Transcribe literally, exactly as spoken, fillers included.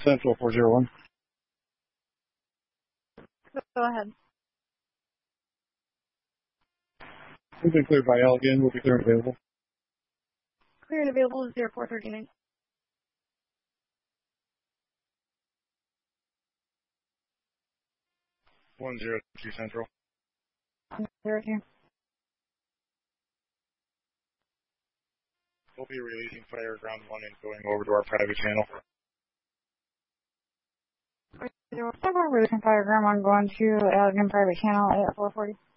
Central four zero one. Go ahead. We've been cleared by Al again. We'll be clear and available. Clear and available is zero four thirty-nine. one zero two Central. Zero two. We'll be releasing fire ground one and going over to our private channel. Zero seven, releasing fire ground one going to Allegan private channel at four forty.